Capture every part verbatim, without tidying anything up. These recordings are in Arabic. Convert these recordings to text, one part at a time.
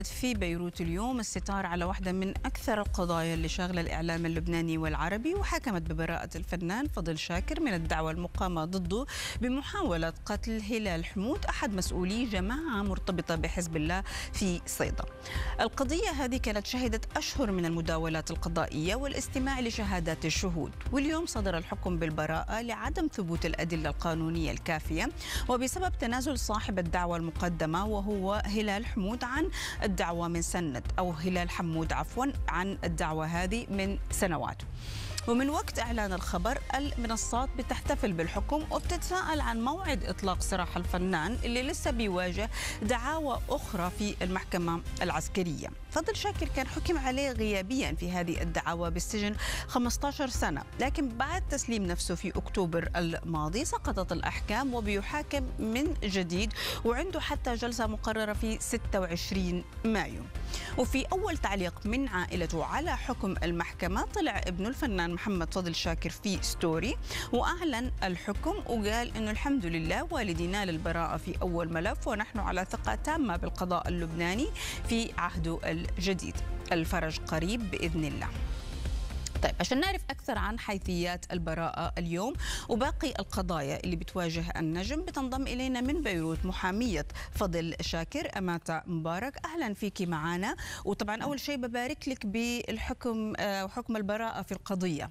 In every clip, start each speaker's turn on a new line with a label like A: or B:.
A: في بيروت اليوم الستار على واحدة من أكثر القضايا اللي شاغلة الإعلام اللبناني والعربي، وحكمت ببراءة الفنان فضل شاكر من الدعوى المقامة ضده بمحاولة قتل هلال حمود أحد مسؤولي جماعة مرتبطة بحزب الله في صيدا. القضية هذه كانت شهدت أشهر من المداولات القضائية والاستماع لشهادات الشهود، واليوم صدر الحكم بالبراءة لعدم ثبوت الأدلة القانونية الكافية وبسبب تنازل صاحب الدعوى المقدمة وهو هلال حمود عن الدعوة من سنة أو هلال حمود عفوا عن الدعوة هذه من سنوات. ومن وقت إعلان الخبر المنصات بتحتفل بالحكم وبتتساءل عن موعد إطلاق سراح الفنان اللي لسه بيواجه دعاوى أخرى في المحكمة العسكرية. فضل شاكر كان حكم عليه غيابيا في هذه الدعاوى بالسجن خمسة عشر سنة، لكن بعد تسليم نفسه في أكتوبر الماضي سقطت الأحكام وبيحاكم من جديد، وعنده حتى جلسة مقررة في ستة وعشرين مايو. وفي أول تعليق من عائلته على حكم المحكمة طلع ابن الفنان محمد فضل شاكر في ستوري وأعلن الحكم وقال إنه الحمد لله والدينا للبراءة في أول ملف، ونحن على ثقة تامة بالقضاء اللبناني في عهده الجديد، الفرج قريب بإذن الله. طيب، عشان نعرف أكثر عن حيثيات البراءة اليوم وباقي القضايا اللي بتواجه النجم بتنضم إلينا من بيروت محامية فضل شاكر أماتة مبارك. أهلا فيكي معنا، وطبعا أول شيء ببارك لك بالحكم وحكم البراءة في القضية.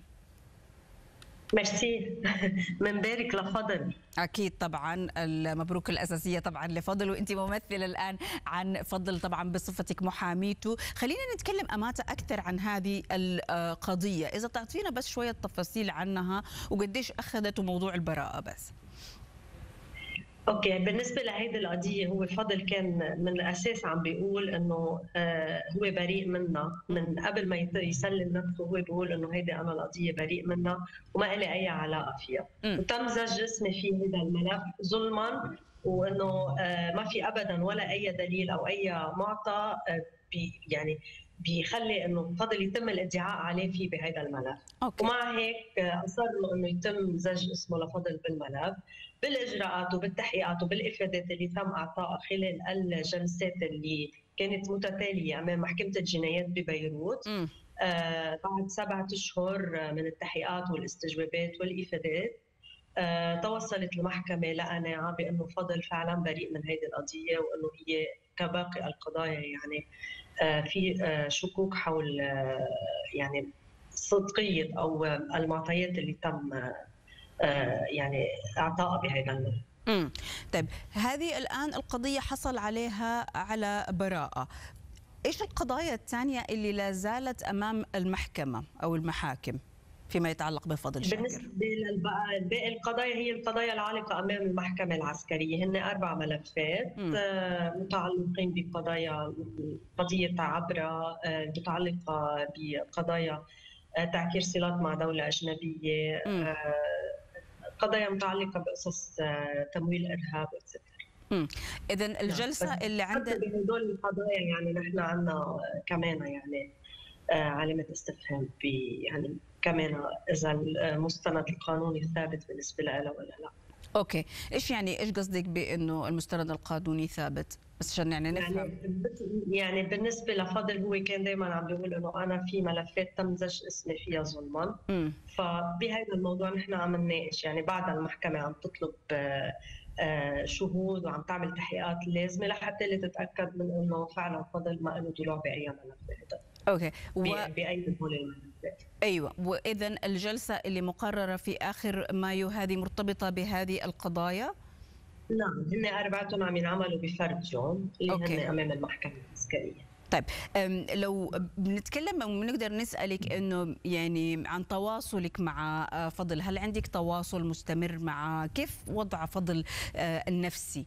B: ميرسي، منبارك لفضل.
A: اكيد طبعا، المبروك الاساسيه طبعا لفضل، وانت ممثله الان عن فضل طبعا بصفتك محاميته. خلينا نتكلم اماتة اكثر عن هذه القضيه، اذا تعطينا بس شويه تفاصيل عنها وقديش اخذت موضوع البراءه بس.
B: اوكي، بالنسبه لهيدي القضيه هو فضل كان من الاساس عم بيقول انه آه هو بريء منها من قبل ما يسلم نفسه، هو بيقول انه هيدي انا القضيه بريء منها وما لي اي علاقه فيها، وتم زج اسمي في هذا الملف ظلما، وانه آه ما في ابدا ولا اي دليل او اي معطى آه بي يعني بيخلي انه فضل يتم الادعاء عليه فيه بهذا الملف. أوكي. ومع هيك اصروا انه يتم زج اسمه لفضل بالملف بالاجراءات وبالتحقيقات وبالافادات اللي تم اعطائها خلال الجلسات اللي كانت متتاليه امام محكمه الجنايات ببيروت. آه بعد سبعه اشهر من التحقيقات والاستجوابات والافادات آه توصلت المحكمه لقناعه بانه فضل فعلا بريء من هذه القضيه، وانه هي كباقي القضايا يعني آه في آه شكوك حول آه يعني صدقيه او المعطيات اللي تم آه يعني اعطائها بهذا الملف.
A: امم طيب، هذه الان القضيه حصل عليها على براءه، ايش القضايا الثانيه اللي لا زالت امام المحكمه او المحاكم فيما يتعلق بفضل شاكر؟
B: بالنسبه لباقي القضايا هي القضايا العالقه امام المحكمه العسكريه، هن اربع ملفات آه متعلقين بقضايا قضيه عبره، آه متعلقه بقضايا آه تعكير صلات مع دوله اجنبيه، آه قضايا متعلقه بقصص تمويل ارهاب واتسترا.
A: اذا الجلسه اللي عندنا
B: بهدول القضايا يعني نحن عندنا كمان يعني علامه استفهام ب يعني كمان اذا المستند القانوني ثابت بالنسبه لها ولا لا.
A: اوكي، ايش يعني ايش قصدك بانه المستند القانوني ثابت؟ بس عشان يعني نفهم.
B: يعني يعني بالنسبه لفضل هو كان دائما عم بيقول انه انا في ملفات تم زج اسمي فيها ظلما، فبهذا الموضوع نحن عم نناقش يعني بعد المحكمه عم تطلب شهود وعم تعمل تحقيقات لازمه لحتى تتاكد من انه فعلا فضل ما له ضلوع باي ملف هذا.
A: اوكي،
B: و... باي هول الملفات.
A: ايوه، واذا الجلسه اللي مقرره في اخر مايو هذه مرتبطه بهذه القضايا؟
B: نعم، هن اربعتهم عم ينعملوا بفرد يوم اللي هن امام المحكمه العسكريه.
A: طيب، لو بنتكلم وبنقدر نسالك انه يعني عن تواصلك مع فضل، هل عندك تواصل مستمر مع كيف وضع فضل النفسي؟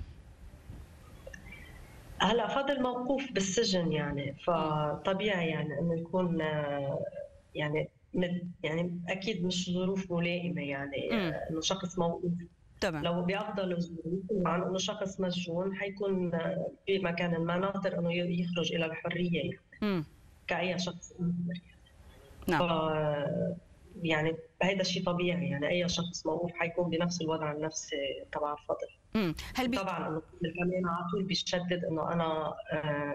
B: هلا فضل موقوف بالسجن يعني، فطبيعي يعني انه يكون يعني يعني اكيد مش ظروف ملائمه يعني انه شخص موقوف.
A: طبعا.
B: لو بافضل الظروف طبعا انه شخص مسجون حيكون بمكان ما ناطر انه يخرج الى الحريه يعني. م. كاي شخص آخر. نعم. ف يعني هذا الشيء طبيعي يعني اي شخص موقوف حيكون بنفس الوضع النفسي تبع فضل.
A: امم هل بي...
B: طبعا انه كمان على طول بيشدد انه انا